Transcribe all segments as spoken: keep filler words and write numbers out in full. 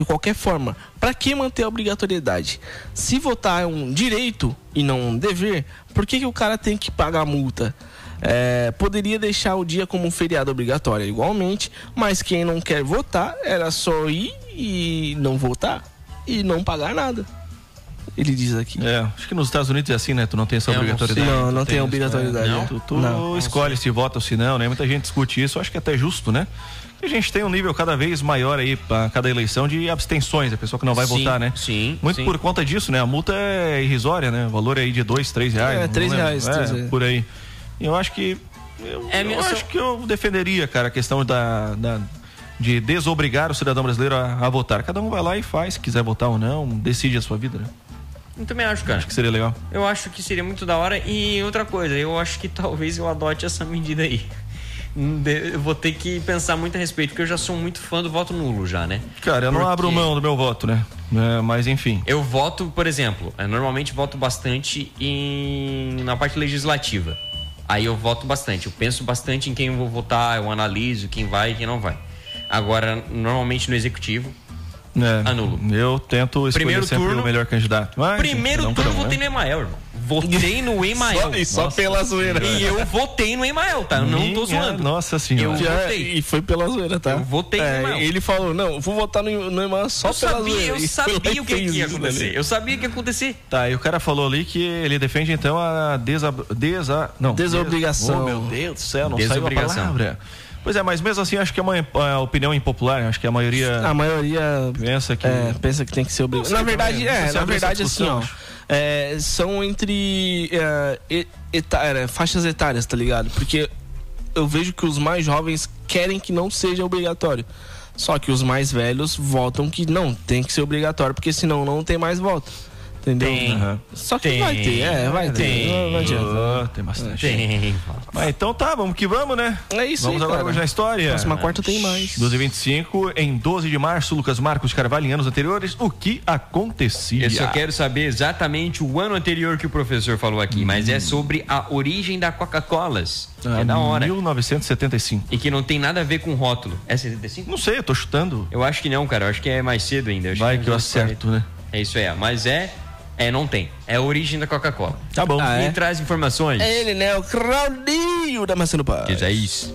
de qualquer forma, para que manter a obrigatoriedade? Se votar é um direito e não um dever, por que, que o cara tem que pagar multa? É, poderia deixar o dia como um feriado obrigatório igualmente, mas quem não quer votar era só ir e não votar e não pagar nada. Ele diz aqui. É, acho que nos Estados Unidos é assim, né? Tu não tem essa é, obrigatoriedade. Não, não, não tem isso, obrigatoriedade. Né? Não, tu, tu não. escolhe se vota ou se não, né? Muita gente discute isso, acho que é até justo, né? A gente tem um nível cada vez maior aí para cada eleição de abstenções, a pessoa que não vai sim, votar, né? Sim. Muito sim. por conta disso, né? A multa é irrisória, né? O valor é aí de dois, três reais. É, três reais, é, três reais. Por aí. Eu acho que. Eu, é, eu eu acho sou... que eu defenderia, cara, a questão da. da de desobrigar o cidadão brasileiro a, a votar. Cada um vai lá e faz, se quiser votar ou não, decide a sua vida, né? Eu também acho, cara. Acho que seria legal. Eu acho que seria muito da hora. E outra coisa, eu acho que talvez eu adote essa medida aí. Eu vou ter que pensar muito a respeito, porque eu já sou muito fã do voto nulo já, né? Cara, eu porque... não abro mão do meu voto, né? É, mas enfim. Eu voto, por exemplo, eu normalmente voto bastante em... na parte legislativa. Aí eu voto bastante, eu penso bastante em quem eu vou votar, eu analiso quem vai e quem não vai. Agora, normalmente no executivo, é, anulo. Eu tento escolher primeiro sempre turno, o melhor candidato. Mas, primeiro não, turno não, votei né? no Emael, irmão. Votei no Emael. Só, e só Nossa, pela zoeira. E eu votei no Emael, tá? Eu não tô Minha zoando. Nossa senhora. Eu Já, votei. e foi pela zoeira, tá? Eu votei é, no Emael. Ele falou, não, vou votar no, no Emael só eu pela sabia, zoeira. Eu sabia o que, que ia acontecer. Dele. Eu sabia o que ia acontecer. Tá, e o cara falou ali que ele defende então a desa... desa... não, desobrigação. Oh, meu Deus do céu, não saiu a Desobrigação. palavra. Pois é, mas mesmo assim acho que é uma, uma opinião impopular, acho que a maioria A maioria pensa que é, pensa que tem que ser obrigado. Na verdade, é, na verdade assim, ó, é, são entre é, etária, faixas etárias, tá ligado? Porque eu vejo que os mais jovens querem que não seja obrigatório. Só que os mais velhos votam que não, tem que ser obrigatório, porque senão não tem mais voto. Entendeu? Tem. Uhum. Só que Tem. vai ter, é, vai ter. Tem. Não, não adianta. Oh, tem bastante. Tem. Mas então tá, vamos que vamos, né? É isso vamos aí, agora cara. hoje na história. Próxima quarta tem mais. doze e vinte e cinco, em doze de março, Lucas Marcos Carvalho, em anos anteriores, o que acontecia? Eu só quero saber exatamente o ano anterior que o professor falou aqui, hum. mas é sobre a origem da Coca-Colas. Ah, é da hora. mil novecentos e setenta e cinco. E que não tem nada a ver com rótulo. É setenta e cinco? Não sei, eu tô chutando. Eu acho que não, cara. Eu acho que é mais cedo ainda. Eu Vai que, que eu acerto, né? É isso aí, mas é... É, não tem. É a origem da Coca-Cola. Tá bom. Ah, é? Quem traz informações? É ele, né? O Claudinho da Maçã do Paz. Que é isso.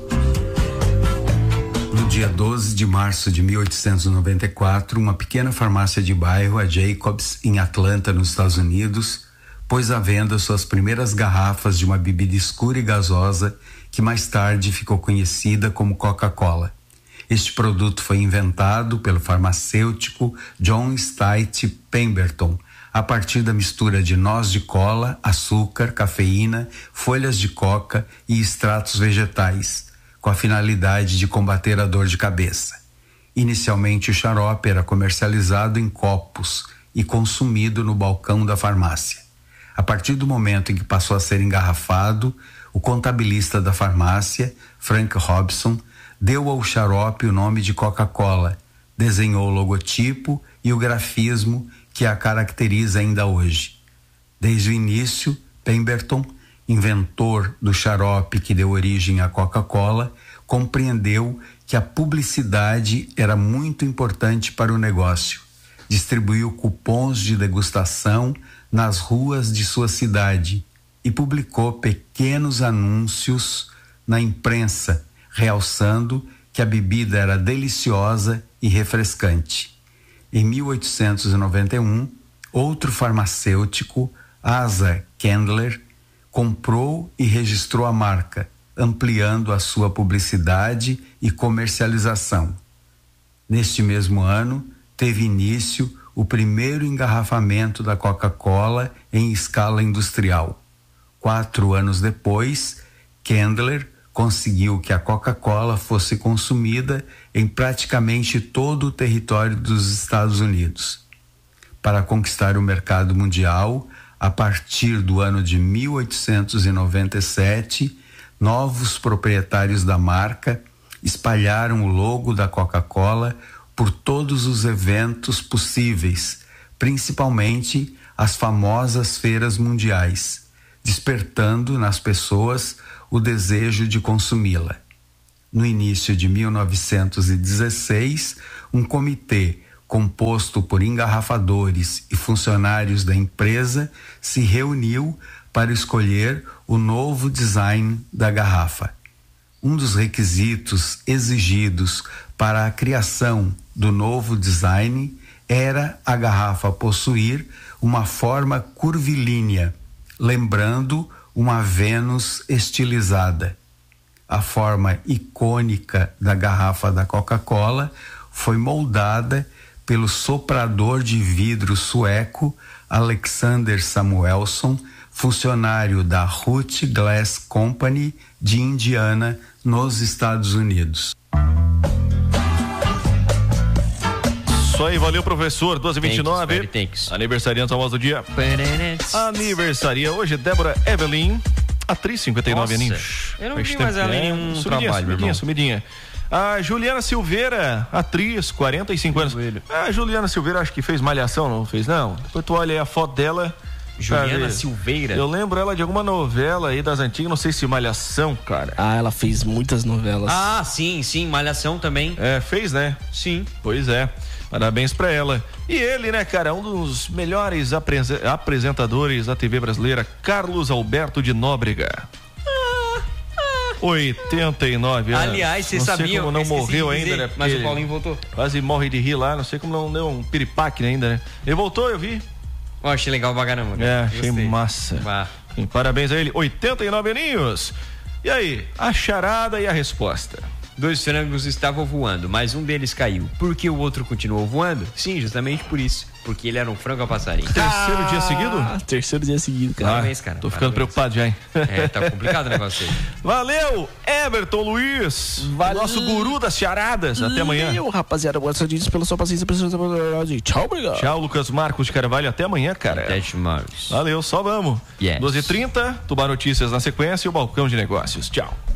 No dia doze de março de mil oitocentos e noventa e quatro, uma pequena farmácia de bairro, a Jacobs, em Atlanta, nos Estados Unidos, pôs à venda suas primeiras garrafas de uma bebida escura e gasosa que mais tarde ficou conhecida como Coca-Cola. Este produto foi inventado pelo farmacêutico John Stight Pemberton a partir da mistura de noz de cola, açúcar, cafeína, folhas de coca e extratos vegetais, com a finalidade de combater a dor de cabeça. Inicialmente, o xarope era comercializado em copos e consumido no balcão da farmácia. A partir do momento em que passou a ser engarrafado, o contabilista da farmácia, Frank Robson, deu ao xarope o nome de Coca-Cola, desenhou o logotipo e o grafismo que a caracteriza ainda hoje. Desde o início, Pemberton, inventor do xarope que deu origem à Coca-Cola, compreendeu que a publicidade era muito importante para o negócio. Distribuiu cupons de degustação nas ruas de sua cidade e publicou pequenos anúncios na imprensa, realçando que a bebida era deliciosa e refrescante. Em mil oitocentos e noventa e um, outro farmacêutico, Asa Candler, comprou e registrou a marca, ampliando a sua publicidade e comercialização. Neste mesmo ano, teve início o primeiro engarrafamento da Coca-Cola em escala industrial. Quatro anos depois, Candler conseguiu que a Coca-Cola fosse consumida em praticamente todo o território dos Estados Unidos. Para conquistar o mercado mundial, a partir do ano de mil oitocentos e noventa e sete, novos proprietários da marca espalharam o logo da Coca-Cola por todos os eventos possíveis, principalmente as famosas feiras mundiais, despertando nas pessoas o desejo de consumi-la. No início de mil novecentos e dezesseis, um comitê composto por engarrafadores e funcionários da empresa, se reuniu para escolher o novo design da garrafa. Um dos requisitos exigidos para a criação do novo design era a garrafa possuir uma forma curvilínea, lembrando uma Vênus estilizada. A forma icônica da garrafa da Coca-Cola foi moldada pelo soprador de vidro sueco Alexander Samuelsson, funcionário da Ruth Glass Company de Indiana, nos Estados Unidos. Isso aí, valeu, professor. duas e vinte e nove. Aniversariante ao do dia. Aniversaria hoje, Débora Evelyn, atriz, cinquenta e nove aninhos. Eu não vi mais ela em nenhum sumidinha, trabalho, sumidinha, sumidinha. A Juliana Silveira, atriz, quarenta e cinco anos. A Juliana Silveira, acho que fez Malhação, não fez, não? Depois tu olha aí a foto dela. Juliana Silveira. Eu lembro ela de alguma novela aí das antigas, não sei se Malhação, cara. Ah, ela fez muitas novelas. Ah, sim, sim, Malhação também. É, fez, né? Sim. Pois é. Parabéns pra ela. E ele, né, cara, um dos melhores apres- apresentadores da T V brasileira, Carlos Alberto de Nóbrega. Ah, ah. oitenta e nove anos. Aliás, você sabia? Não sei como não morreu ainda, dizer, né? Mas o Paulinho voltou. Quase morre de rir lá, não sei como não deu um piripaque ainda, né? Ele voltou, eu vi. Oh, achei legal pra caramba. É, achei Gostei. massa. Bah. Parabéns a ele, oitenta e nove aninhos. E aí, a charada e a resposta? Dois frangos estavam voando, mas um deles caiu. Por que o outro continuou voando? Sim, justamente por isso. Porque ele era um frango a passarinho. Terceiro ah, dia seguido? Terceiro dia seguido, cara. Parabéns, cara. Tô Parabéns. ficando preocupado já, hein? É, tá complicado o negócio aí. Valeu, Everton Luiz. Valeu. Nosso guru das charadas. Até amanhã. Valeu, rapaziada. Gosto disso pela sua paciência. Tchau, obrigado. Tchau, Lucas Marcos de Carvalho. Até amanhã, cara. Até mais. Valeu, só vamos. Yes. doze e trinta, Tubar Notícias na sequência e o Balcão de Negócios. Tchau.